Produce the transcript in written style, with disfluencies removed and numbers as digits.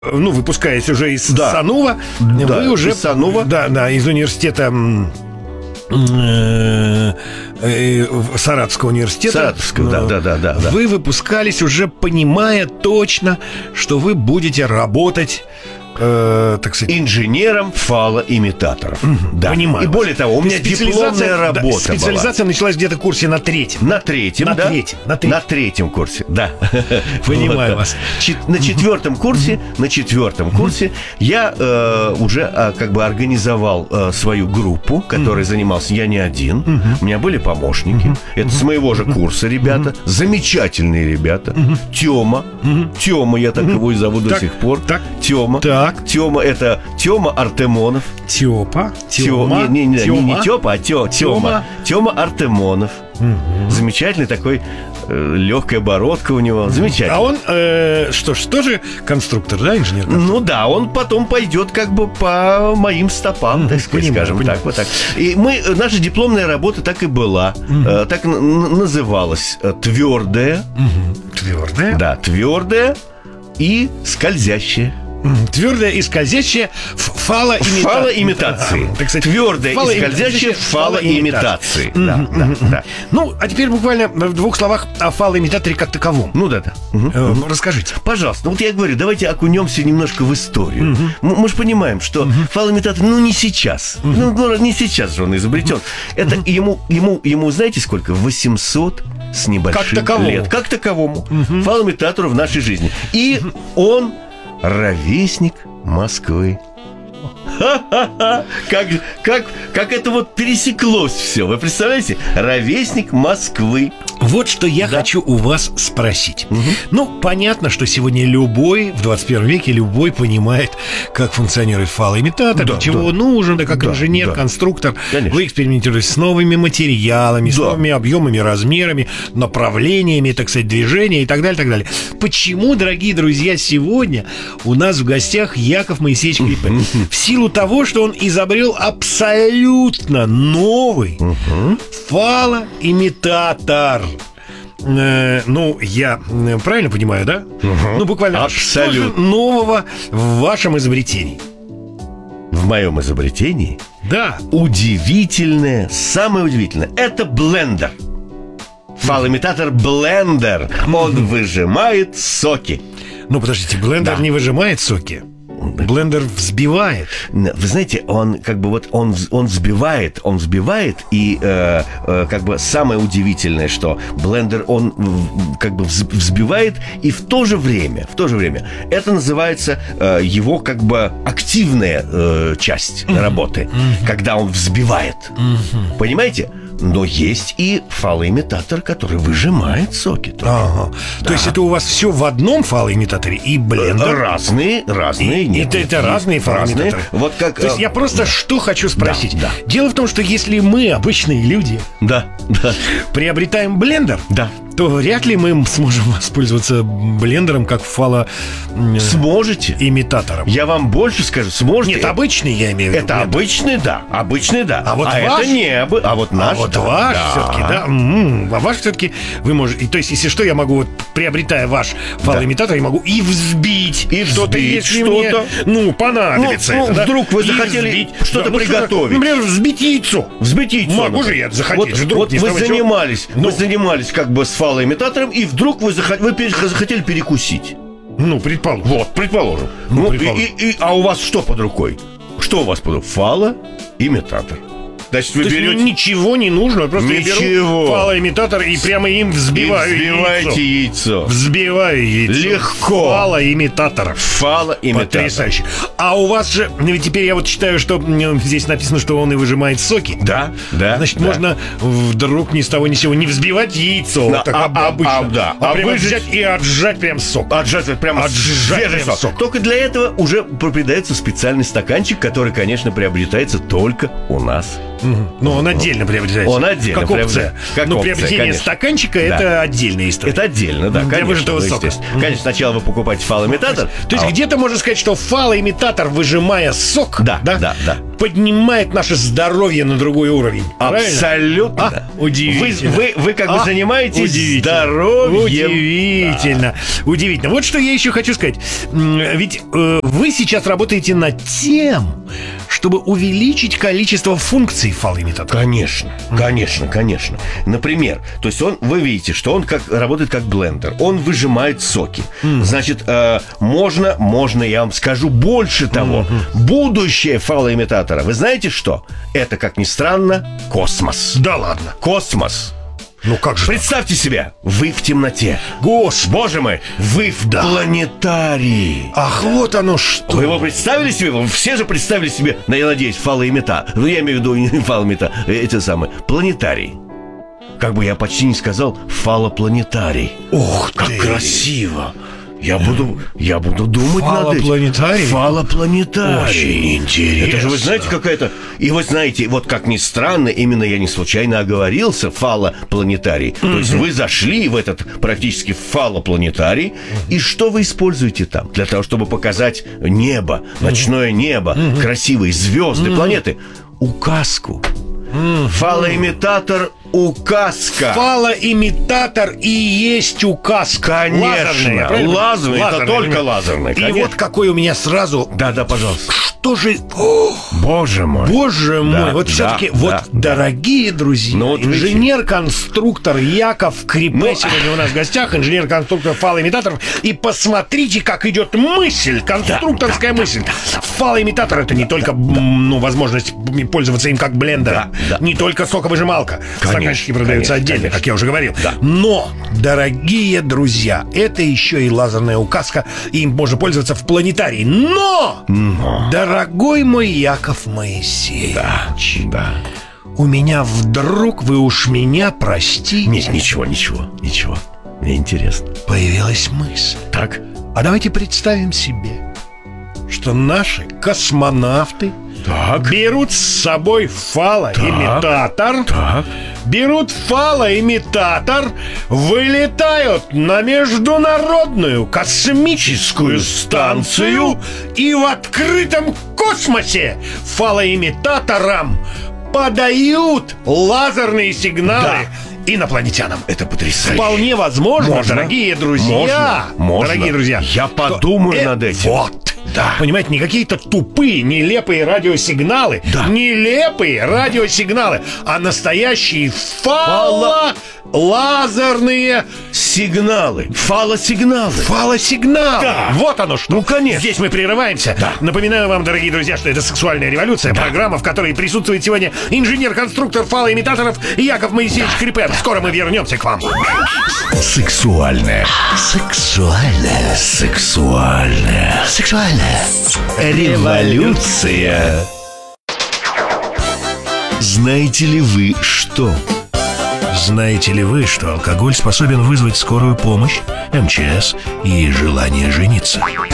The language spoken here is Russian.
выпускаясь уже из Да. САНУВа, Да, вы уже... из САНУВа. Да, из университета... Саратовского университета. Саратовского, да. Вы выпускались уже понимая точно, что вы будете работать, так сказать, инженером фалоимитаторов. Да. Понимаю. И более того, у меня дипломная работа специализация началась где-то в курсе на третьем. На третьем. На третьем курсе, да. Понимаю вас. На четвертом курсе я уже как бы организовал свою группу, которой занимался я не один. У меня были помощники. Это с моего же курса ребята. Замечательные ребята. Тёма, я так его и зову до сих пор. Тёма. Тёма, это Тёма Артемонов. Тёма. Не Тёпа, а Тёма. Тёма Артемонов. Замечательный такой, легкая бородка у него. Замечательно. А он, что ж, тоже конструктор, да, инженер? Ну да, он потом пойдет как бы по моим стопам, так сказать, скажем так, вот так. И наша дипломная работа так и была. Так называлась «Твердая». Твердая? Да, «Твердая» и «Скользящая». Твердая и скользящая фалоимитации. Твердая и скользящая фалоимитации. Да. Ну, а теперь буквально в двух словах о фалоимитаторе как таковом. Да. Расскажите. Пожалуйста. Вот я говорю, давайте окунемся немножко в историю. Мы же понимаем, что фалоимитатор, не сейчас. Не сейчас же он изобретен. Это ему, знаете сколько? 800 с небольшим лет. Как таковому. Фалоимитатору в нашей жизни. И он ровесник Москвы. Ха-ха-ха! Как это вот пересеклось все. Вы представляете? Ровесник Москвы. Вот что я хочу у вас спросить. Понятно, что сегодня любой, в 21 веке, любой понимает, как функционирует фалоимитатор, для чего он нужен, как инженер, конструктор. Конечно. Вы экспериментируете с новыми материалами, с новыми объемами, размерами, направлениями, так сказать, движения и так далее, так далее. Почему, дорогие друзья, сегодня у нас в гостях Яков Моисеевич Клипе? В силу того, что он изобрел абсолютно новый фалоимитатор. Я правильно понимаю, да? Буквально. Абсолютно. Что же нового в вашем изобретении? В моем изобретении? Да. Удивительное, самое удивительное. Это блендер. Фалоимитатор блендер. Он выжимает соки. Подождите, блендер не выжимает соки. Блендер взбивает. Вы знаете, он как бы он взбивает, и как бы самое удивительное, что блендер он как бы взбивает, и в то же время это называется его как бы активная часть работы, когда он взбивает. Понимаете? Но есть и фалоимитатор, который выжимает соки. То есть это у вас все в одном фалоимитаторе и блендер? Разные. Это разные фалоимитаторы. Вот как. То есть я просто что хочу спросить. Дело в том, что если мы, обычные люди, приобретаем блендер, то вряд ли мы сможем воспользоваться блендером как Сможете. имитатором. Я вам больше скажу, сможете. Нет, обычный я имею в виду. Это обычный, да. А вот ваш? это не а вот наш. Ваш все-таки, да? А ваш все-таки вы можете. То есть, если что, я могу, приобретая ваш фалоимитатор, я могу и взбить. И что-то, если мне, понадобится это, да? Вдруг вы захотели что-то приготовить. Например, взбить яйцо. Могу же я захотеть. Вот вы занимались как бы с фалоимитатором, и вдруг вы захотели перекусить. Предположим. Предположим. А у вас что под рукой? Что у вас под рукой? Фалоимитатор. Значит, вы берете... ничего не нужно, просто я беру фалоимитатор и прямо им взбиваю яйцо. Взбиваю яйцо. Легко. Фалоимитатор. Потрясающе. А у вас же, ведь теперь я вот читаю, что здесь написано, что он и выжимает соки. Да. Значит, можно вдруг ни с того ни с сего не взбивать яйцо, так обычно, прямо взять и отжать прям сок. Отжать свежий сок. Только для этого уже придается специальный стаканчик, который, конечно, приобретается только у нас Но он отдельно приобретается. Он отдельно как опция. Как Но опция, приобретение конечно. стаканчика Да. это отдельная история. Это отдельно, да, Для конечно. выжатого ну, сока. естественно. Конечно, сначала вы покупаете фалоимитатор. То есть где-то можно сказать, что фалоимитатор, выжимая сок, Да. поднимает наше здоровье на другой уровень. Абсолютно. Удивительно. Вы как бы занимаетесь удивительно. здоровьем. Удивительно. Удивительно. Вот что я еще хочу сказать. Ведь вы сейчас работаете над тем, чтобы увеличить количество функций фалоимитатора. Конечно. Например, то есть вы видите, что он работает как блендер. Он выжимает соки. Значит, можно, я вам скажу больше того. Будущее фалоимитатора, вы знаете что? Это, как ни странно, космос. Да ладно. Космос. Ну как же? Представьте себе, вы в темноте. Господи. Боже мой, вы в планетарии. Ах, вот оно что. Вы его представили себе? Вы все же представили себе, я надеюсь, фалоимитатор. Ну, я имею в виду не фалоимитатор, эти самые, планетарий. Как бы я почти не сказал, фалопланетарий. Ох как ты. красиво. Я буду думать над этим. Фалопланетарий? Фалопланетарий. Очень интересно. Это же, вы знаете, какая-то... И вы знаете, вот как ни странно, именно я не случайно оговорился, фалопланетарий. То есть вы зашли в этот практически фалопланетарий, и что вы используете там? Для того, чтобы показать небо, ночное небо, красивые звезды, планеты. Указку. Фалоимитатор указка. Фалоимитатор и есть указка. Конечно. Лазерный, это только лазерный. И вот какой у меня сразу... Да, пожалуйста. Что же... Боже мой. Боже мой. Вот все-таки, дорогие друзья, Ну, вот инженер-конструктор Яков Крипе сегодня у нас в гостях, инженер-конструктор фалоимитаторов. И посмотрите, как идет мысль, конструкторская мысль. Фалоимитатор — это не только возможность пользоваться им как блендер, не только соковыжималка. Стаканчики продаются отдельно, как я уже говорил. Но, дорогие друзьья, это еще и лазерная указка, и им можно пользоваться в планетарии. Но! Дорогой мой Яков Моисеевич, у меня вдруг, вы уж меня простите, Ничего. Мне интересно. появилась мысль. Так. А давайте представим себе, что наши космонавты берут с собой фалоимитатор, берут фалоимитатор, вылетают на международную космическую станцию и в открытом космосе фалоимитатором подают лазерные сигналы инопланетянам. Это потрясающе. Вполне возможно, дорогие друзья. Можно. Дорогие друзья. Я подумаю над этим. Вот. Да. Понимаете, не какие-то тупые, нелепые радиосигналы. Нелепые радиосигналы, а настоящие лазерные сигналы. Фалосигналы. Фалосигналы. Да. Вот оно что. Ну, конечно. Здесь мы прерываемся. Напоминаю вам, дорогие друзья, что это «Сексуальная революция». Программа, в которой присутствует сегодня инженер-конструктор фалоимитаторов Яков Моисеевич Крипе. Скоро мы вернемся к вам. Сексуальная. Революция. Знаете ли вы что? Знаете ли вы, что алкоголь способен вызвать скорую помощь, МЧС и желание жениться?